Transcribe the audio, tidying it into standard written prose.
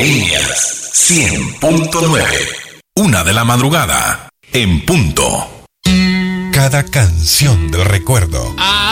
Líneas 100.9. 1:00 a.m. en punto. Cada canción del recuerdo